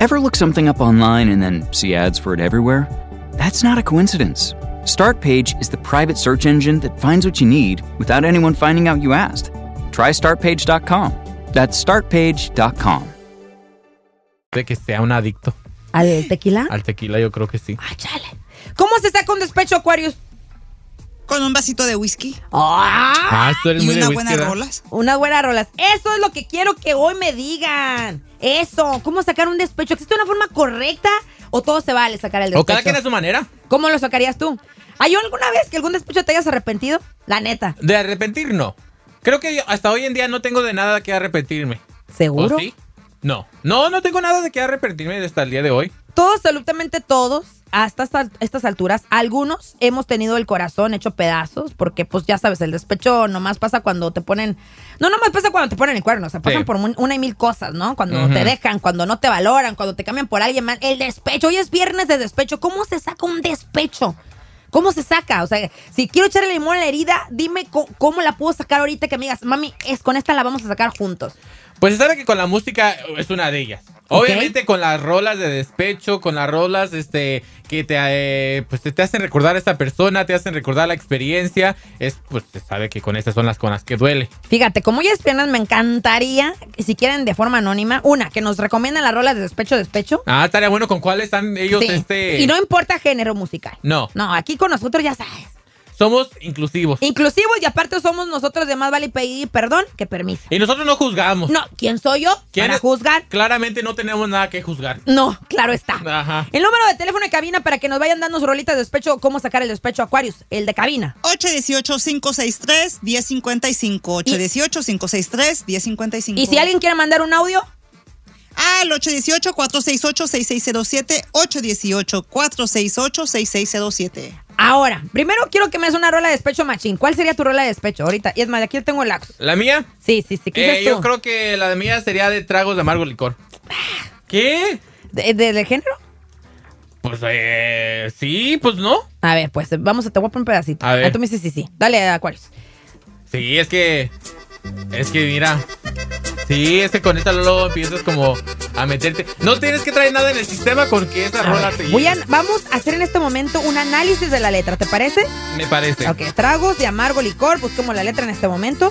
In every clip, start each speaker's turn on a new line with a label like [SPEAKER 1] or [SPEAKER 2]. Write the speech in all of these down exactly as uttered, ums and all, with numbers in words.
[SPEAKER 1] Ever look something up online and then see ads for it everywhere? That's not a coincidence. Startpage is the private search engine that finds what you need without anyone finding out you asked. Try startpage dot com. That's startpage dot com.
[SPEAKER 2] De que sea un adicto.
[SPEAKER 3] ¿Al tequila?
[SPEAKER 2] Al tequila yo creo que sí.
[SPEAKER 3] Ay, chale. ¿Cómo se saca un despecho, Aquarius?
[SPEAKER 4] Con un vasito de whisky.
[SPEAKER 3] ¡Ah!
[SPEAKER 2] Ah, esto eres
[SPEAKER 4] Y
[SPEAKER 2] muy de
[SPEAKER 4] unas
[SPEAKER 2] whisky,
[SPEAKER 4] buenas
[SPEAKER 2] ¿verdad?
[SPEAKER 4] rolas.
[SPEAKER 3] Unas buenas rolas. Eso es lo que quiero que hoy me digan. Eso. ¿Cómo sacar un despecho? ¿Existe una forma correcta o todo se vale sacar el despecho?
[SPEAKER 2] O cada quien a su manera.
[SPEAKER 3] ¿Cómo lo sacarías tú? ¿Hay alguna vez que algún despecho te hayas arrepentido? La neta.
[SPEAKER 2] De arrepentir, no. Creo que yo hasta hoy en día no tengo de nada que arrepentirme.
[SPEAKER 3] ¿Seguro?
[SPEAKER 2] ¿O sí? No. No, no tengo nada de que arrepentirme hasta el día de hoy.
[SPEAKER 3] Todos, absolutamente todos, hasta estas, estas alturas, algunos hemos tenido el corazón hecho pedazos, porque pues ya sabes, el despecho nomás pasa cuando te ponen, no nomás pasa cuando te ponen el cuerno, o sea, pasan
[SPEAKER 2] Sí.
[SPEAKER 3] por un- una y mil cosas, ¿no? Cuando
[SPEAKER 2] Ujú.
[SPEAKER 3] te dejan, cuando no te valoran, cuando te cambian por alguien más, el despecho, hoy es viernes de despecho, ¿cómo se saca un despecho? ¿Cómo se saca? O sea, si quiero echarle limón a la herida, dime co- cómo la puedo sacar ahorita que me digas, mami, es con esta la vamos a sacar juntos.
[SPEAKER 2] Pues se sabe que con la música es una de ellas.
[SPEAKER 3] Ok.
[SPEAKER 2] Obviamente con las rolas de despecho, con las rolas este que te eh, pues te, te hacen recordar a esta persona, te hacen recordar la experiencia, es pues se sabe que con estas son las con las que duele.
[SPEAKER 3] Fíjate, como ya es piernas, me encantaría, que si quieren de forma anónima, una, que nos recomienden las rolas de despecho, despecho.
[SPEAKER 2] Ah, estaría bueno con cuáles están ellos
[SPEAKER 3] Sí.
[SPEAKER 2] este
[SPEAKER 3] Y no importa género musical.
[SPEAKER 2] No,
[SPEAKER 3] No, aquí con nosotros ya sabes.
[SPEAKER 2] somos inclusivos.
[SPEAKER 3] Inclusivos y aparte somos nosotros de más vale pedir perdón que permiso.
[SPEAKER 2] Y nosotros no juzgamos.
[SPEAKER 3] No, ¿quién soy yo
[SPEAKER 2] ¿Quién
[SPEAKER 3] para
[SPEAKER 2] es?
[SPEAKER 3] juzgar?
[SPEAKER 2] Claramente no tenemos nada que juzgar.
[SPEAKER 3] No, claro está.
[SPEAKER 2] Ajá.
[SPEAKER 3] El número de teléfono de cabina para que nos vayan dando sus rolitas de despecho, cómo sacar el despecho Aquarius, el de cabina.
[SPEAKER 4] ocho uno ocho, cinco seis tres, uno cero cinco cinco. ocho uno ocho, cinco seis tres, uno cero cinco cinco.
[SPEAKER 3] Y si alguien quiere mandar un audio,
[SPEAKER 4] Al ocho uno ocho, cuatro seis ocho, seis seis cero siete. ocho uno ocho, cuatro seis ocho, seis seis cero siete.
[SPEAKER 3] ahora, primero quiero que me des una rola de despecho machín. ¿Cuál sería tu rola de despecho ahorita? Y es más, aquí tengo el lax.
[SPEAKER 2] ¿La mía?
[SPEAKER 3] Sí, sí, sí, ¿qué
[SPEAKER 2] Eh,
[SPEAKER 3] dices tú?
[SPEAKER 2] yo creo que la mía sería de tragos de amargo licor. ¿Qué?
[SPEAKER 3] ¿De, de, de género?
[SPEAKER 2] Pues eh, sí, pues no.
[SPEAKER 3] A ver, pues vamos a te voy a poner un pedacito.
[SPEAKER 2] A ver.
[SPEAKER 3] Ah, tú me dices sí, sí. Dale, Aquarius.
[SPEAKER 2] Sí, es que. Es que mira. Sí, es que con esta luego empiezas como a meterte. No tienes que traer nada en el sistema con que esa
[SPEAKER 3] A
[SPEAKER 2] rola
[SPEAKER 3] ver,
[SPEAKER 2] te
[SPEAKER 3] voy a,
[SPEAKER 2] llegue.
[SPEAKER 3] vamos a hacer en este momento un análisis de la letra, ¿te parece?
[SPEAKER 2] Me parece.
[SPEAKER 3] Ok, tragos de amargo licor, busquemos la letra en este momento.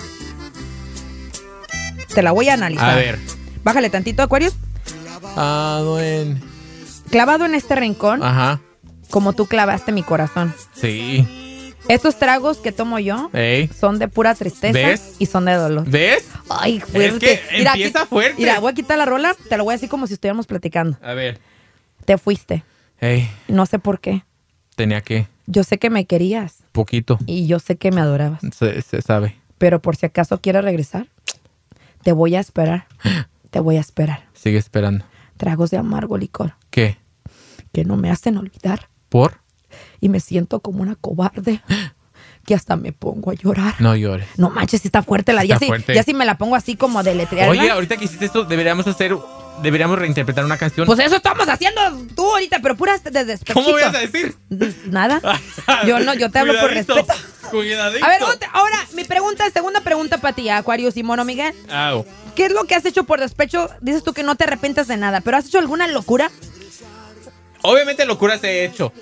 [SPEAKER 3] Te la voy a analizar.
[SPEAKER 2] A ver.
[SPEAKER 3] Bájale tantito, Aquarius.
[SPEAKER 2] Ah, bueno.
[SPEAKER 3] Clavado en este rincón,
[SPEAKER 2] Ajá.
[SPEAKER 3] como tú clavaste mi corazón.
[SPEAKER 2] Sí.
[SPEAKER 3] Estos tragos que tomo yo
[SPEAKER 2] Ey.
[SPEAKER 3] son de pura tristeza
[SPEAKER 2] ¿Ves?
[SPEAKER 3] y son de dolor.
[SPEAKER 2] ¿Ves?
[SPEAKER 3] Ay, fuerte.
[SPEAKER 2] Es que empieza
[SPEAKER 3] aquí-
[SPEAKER 2] fuerte.
[SPEAKER 3] Mira, voy a quitar la rola, te lo voy a decir como si estuviéramos platicando.
[SPEAKER 2] A ver.
[SPEAKER 3] Te fuiste.
[SPEAKER 2] Ey.
[SPEAKER 3] No sé por qué.
[SPEAKER 2] Tenía que.
[SPEAKER 3] Yo sé que me querías
[SPEAKER 2] Poquito.
[SPEAKER 3] y yo sé que me adorabas.
[SPEAKER 2] Se, se sabe.
[SPEAKER 3] Pero por si acaso quieres regresar, te voy a esperar. Te voy a esperar.
[SPEAKER 2] Sigue esperando.
[SPEAKER 3] Tragos de amargo licor
[SPEAKER 2] ¿Qué?
[SPEAKER 3] que no me hacen olvidar
[SPEAKER 2] ¿Por?
[SPEAKER 3] y me siento como una cobarde que hasta me pongo a llorar.
[SPEAKER 2] No llores.
[SPEAKER 3] No manches, sí está fuerte la ya
[SPEAKER 2] Está
[SPEAKER 3] sí,
[SPEAKER 2] fuerte.
[SPEAKER 3] ya sí me la pongo así como de letrear.
[SPEAKER 2] Oye, ahorita que hiciste esto, deberíamos hacer. Deberíamos reinterpretar una canción.
[SPEAKER 3] Pues eso estamos haciendo tú ahorita, pero puras de despechito.
[SPEAKER 2] ¿Cómo voy a decir?
[SPEAKER 3] Nada. Yo no, yo te hablo por
[SPEAKER 2] Cuidadito,
[SPEAKER 3] respeto.
[SPEAKER 2] Cuidadito.
[SPEAKER 3] A ver, otra- ahora, mi pregunta, segunda pregunta para ti, Aquarius y Mono Miguel.
[SPEAKER 2] Au.
[SPEAKER 3] ¿Qué es lo que has hecho por despecho? Dices tú que no te arrepientes de nada, pero ¿has hecho alguna locura?
[SPEAKER 2] Obviamente locura se ha hecho.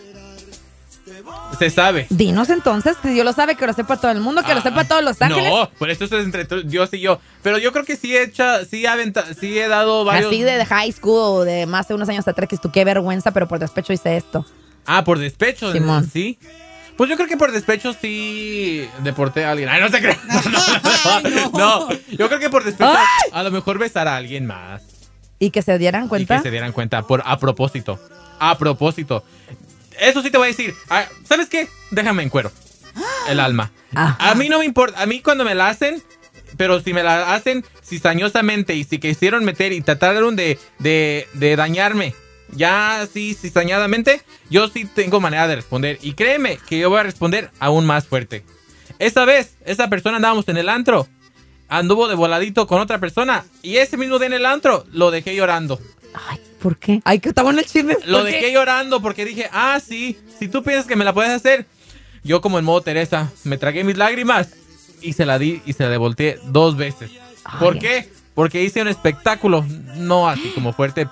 [SPEAKER 2] Se sabe.
[SPEAKER 3] Dinos entonces, que Dios lo sabe, que lo sepa todo el mundo, que lo
[SPEAKER 2] Ah,
[SPEAKER 3] sepa todos los ángeles.
[SPEAKER 2] No, por eso es entre tu- Dios y yo. Pero yo creo que sí he hecho, sí, aventa, sí he dado varios.
[SPEAKER 3] Así de, de high school o de más de unos años atrás, que tú qué vergüenza, pero por despecho hice esto.
[SPEAKER 2] Ah, por despecho.
[SPEAKER 3] Simón.
[SPEAKER 2] Sí. Pues yo creo que por despecho sí deporté a alguien. Ay, no se cree. No, no,
[SPEAKER 4] Ay,
[SPEAKER 2] no,
[SPEAKER 4] no.
[SPEAKER 2] no. Yo creo que por despecho
[SPEAKER 3] ¡Ay!
[SPEAKER 2] a lo mejor besar a alguien más.
[SPEAKER 3] Y que se dieran
[SPEAKER 2] Y
[SPEAKER 3] cuenta.
[SPEAKER 2] que se dieran cuenta por a propósito. A propósito. Eso sí te voy a decir. Ah, ¿sabes qué? Déjame en cuero. El alma.
[SPEAKER 3] Ajá.
[SPEAKER 2] A mí no me importa. A mí cuando me la hacen, pero si me la hacen cizañosamente y si quisieron meter y trataron de, de, de dañarme, ya así cizañadamente, yo sí tengo manera de responder. Y créeme que yo voy a responder aún más fuerte. Esa vez, esa persona andábamos en el antro. Anduvo de voladito con otra persona. Y ese mismo día en el antro lo dejé llorando.
[SPEAKER 3] Ay, ¿por qué? Ay, que está bueno el chisme.
[SPEAKER 2] Lo
[SPEAKER 3] ¿Por qué?
[SPEAKER 2] dejé llorando porque dije, ah, sí, si tú piensas que me la puedes hacer. Yo como en modo Teresa, me tragué mis lágrimas y se la di y se la devolteé dos veces. ¿Por
[SPEAKER 3] Ay.
[SPEAKER 2] qué? Porque hice un espectáculo, no así como fuerte,